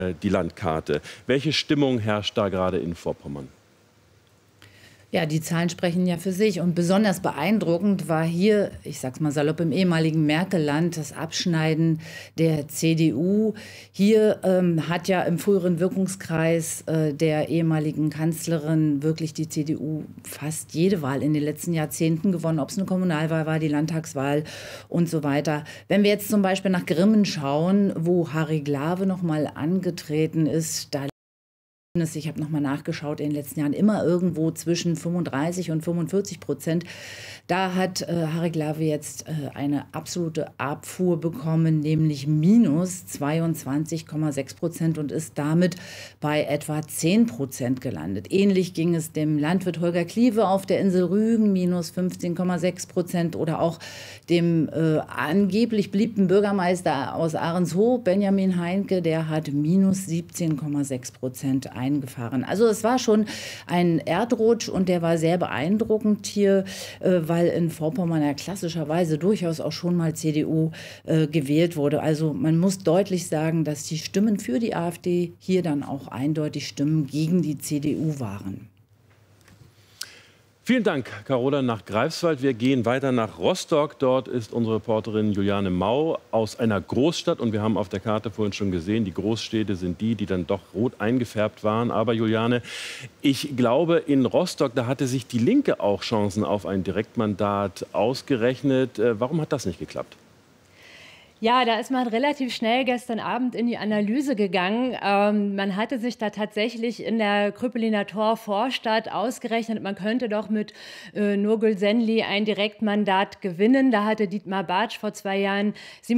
die Landkarte. Welche Stimmung herrscht da gerade in Vorpommern? Ja, die Zahlen sprechen ja für sich. Und besonders beeindruckend war hier, ich sag's mal salopp, im ehemaligen Merkelland das Abschneiden der CDU. Hier hat ja im früheren Wirkungskreis der ehemaligen Kanzlerin wirklich die CDU fast jede Wahl in den letzten Jahrzehnten gewonnen, ob es eine Kommunalwahl war, die Landtagswahl und so weiter. Wenn wir jetzt zum Beispiel nach Grimmen schauen, wo Harry Glawe noch mal angetreten ist, da ich habe noch mal nachgeschaut, in den letzten Jahren immer irgendwo zwischen 35 und 45%. Da hat Harry Glawe jetzt eine absolute Abfuhr bekommen, nämlich minus 22,6% und ist damit bei etwa 10% gelandet. Ähnlich ging es dem Landwirt Holger Kliewe auf der Insel Rügen, minus 15,6%, oder auch dem angeblich beliebten Bürgermeister aus Ahrenshoop, Benjamin Heinke, der hat minus 17,6% eingefahren. Also es war schon ein Erdrutsch und der war sehr beeindruckend hier, weil in Vorpommern ja klassischerweise durchaus auch schon mal CDU gewählt wurde. Also man muss deutlich sagen, dass die Stimmen für die AfD hier dann auch eindeutig Stimmen gegen die CDU waren. Vielen Dank, Carola, nach Greifswald. Wir gehen weiter nach Rostock. Dort ist unsere Reporterin Juliane Mau aus einer Großstadt. Und wir haben auf der Karte vorhin schon gesehen, die Großstädte sind die, die dann doch rot eingefärbt waren. Aber Juliane, ich glaube, in Rostock, da hatte sich die Linke auch Chancen auf ein Direktmandat ausgerechnet. Warum hat das nicht geklappt? Ja, da ist man relativ schnell gestern Abend in die Analyse gegangen. Man hatte sich da tatsächlich in der Krüppeliner Tor-Vorstadt ausgerechnet, man könnte doch mit Nurgül Senli ein Direktmandat gewinnen. Da hatte Dietmar Bartsch vor 2 Jahren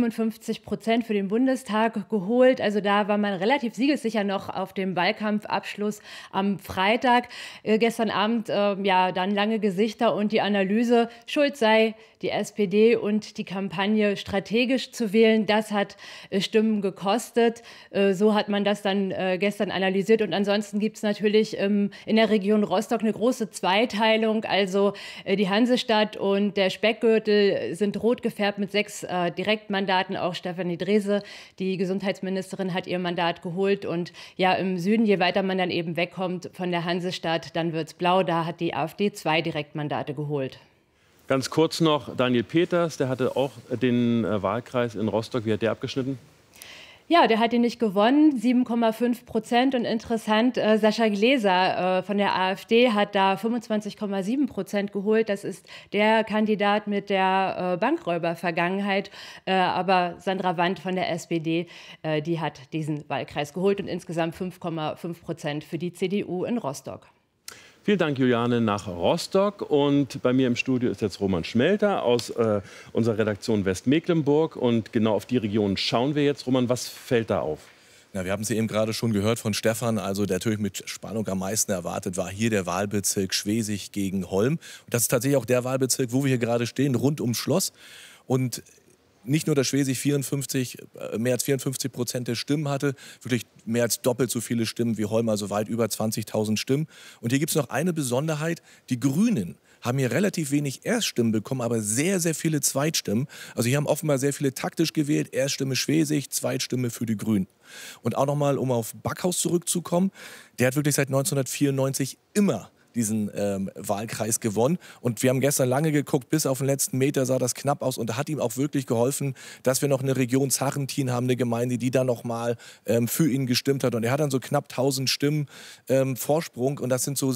57% für den Bundestag geholt. Also da war man relativ siegessicher noch auf dem Wahlkampfabschluss am Freitag. Gestern Abend, ja, dann lange Gesichter und die Analyse, schuld sei die SPD und die Kampagne strategisch zu wählen. Das hat Stimmen gekostet. So hat man das dann gestern analysiert. Und ansonsten gibt es natürlich in der Region Rostock eine große Zweiteilung. Also die Hansestadt und der Speckgürtel sind rot gefärbt mit 6 Direktmandaten. Auch Stefanie Drese, die Gesundheitsministerin, hat ihr Mandat geholt. Und ja, im Süden, je weiter man dann eben wegkommt von der Hansestadt, dann wird es blau. Da hat die AfD 2 Direktmandate geholt. Ganz kurz noch, Daniel Peters, der hatte auch den Wahlkreis in Rostock. Wie hat der abgeschnitten? Ja, der hat ihn nicht gewonnen, 7,5%. Und interessant, Sascha Gläser von der AfD hat da 25,7% geholt. Das ist der Kandidat mit der Bankräuber-Vergangenheit. Aber Sandra Wandt von der SPD, die hat diesen Wahlkreis geholt und insgesamt 5,5% für die CDU in Rostock. Vielen Dank, Juliane, nach Rostock. Und bei mir im Studio ist jetzt Roman Schmelter aus unserer Redaktion Westmecklenburg. Und genau auf die Region schauen wir jetzt. Roman, was fällt da auf? Ja, wir haben es eben gerade schon gehört von Stefan. Also der natürlich mit Spannung am meisten erwartet war hier der Wahlbezirk Schwesig gegen Holm. Und das ist tatsächlich auch der Wahlbezirk, wo wir hier gerade stehen, rund ums Schloss. Und nicht nur, dass Schwesig mehr als 54% der Stimmen hatte, wirklich mehr als doppelt so viele Stimmen wie Holm, also weit über 20.000 Stimmen. Und hier gibt es noch eine Besonderheit, die Grünen haben hier relativ wenig Erststimmen bekommen, aber sehr, sehr viele Zweitstimmen. Also hier haben offenbar sehr viele taktisch gewählt, Erststimme Schwesig, Zweitstimme für die Grünen. Und auch nochmal, um auf Backhaus zurückzukommen, der hat wirklich seit 1994 immer diesen Wahlkreis gewonnen. Und wir haben gestern lange geguckt, bis auf den letzten Meter sah das knapp aus. Und da hat ihm auch wirklich geholfen, dass wir noch eine Region Zarrentin haben, eine Gemeinde, die dann noch mal für ihn gestimmt hat. Und er hat dann so knapp 1000 Stimmen Vorsprung. Und das sind so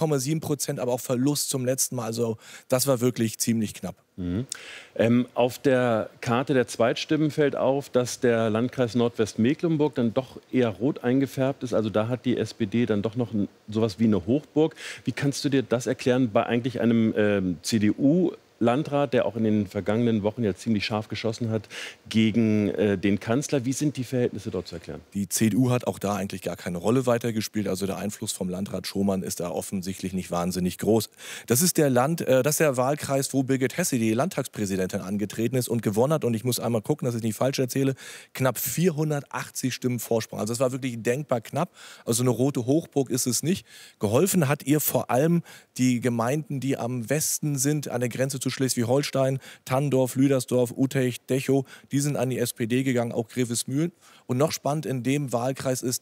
7,7%, aber auch Verlust zum letzten Mal. Also das war wirklich ziemlich knapp. Mhm. Auf der Karte der Zweitstimmen fällt auf, dass der Landkreis Nordwestmecklenburg dann doch eher rot eingefärbt ist. Also da hat die SPD dann doch noch sowas wie eine Hochburg. Wie kannst du dir das erklären bei eigentlich einem CDU-Landrat, der auch in den vergangenen Wochen ja ziemlich scharf geschossen hat gegen den Kanzler? Wie sind die Verhältnisse dort zu erklären? Die CDU hat auch da eigentlich gar keine Rolle weitergespielt. Also der Einfluss vom Landrat Schomann ist da offensichtlich nicht wahnsinnig groß. Das ist der Wahlkreis, wo Birgit Hesse, die Landtagspräsidentin, angetreten ist und gewonnen hat. Und ich muss einmal gucken, dass ich nicht falsch erzähle, knapp 480 Stimmen Vorsprung. Also das war wirklich denkbar knapp. Also eine rote Hochburg ist es nicht. Geholfen hat ihr vor allem die Gemeinden, die am Westen sind, an der Grenze zu Schleswig-Holstein, Tanndorf, Lüdersdorf, Utrecht, Dechow. Die sind an die SPD gegangen, auch Grevesmühlen. Und noch spannend in dem Wahlkreis ist,